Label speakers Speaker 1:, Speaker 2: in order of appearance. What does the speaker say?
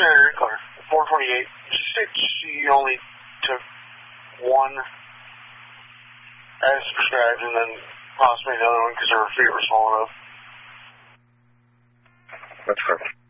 Speaker 1: Very clear. 428. She only took one as prescribed, and then possibly another one because her feet were small enough.
Speaker 2: That's correct.